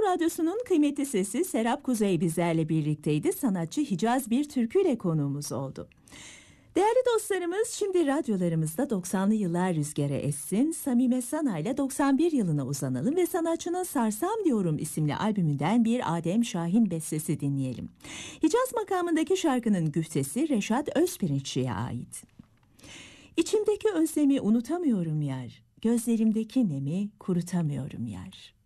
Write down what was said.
Radyosu'nun kıymetli sesi Serap Kuzey bizlerle birlikteydi. Sanatçı Hicaz bir türküyle konuğumuz oldu. Değerli dostlarımız, şimdi radyolarımızda 90'lı yıllar rüzgarı essin. Samime Sana ile 91 yılına uzanalım ve sanatçının Sarsam Diyorum isimli albümünden bir Adem Şahin bestesi dinleyelim. Hicaz makamındaki şarkının güftesi Reşat Özpirinççi'ye ait. İçimdeki özlemi unutamıyorum yar, gözlerimdeki nemi kurutamıyorum yar.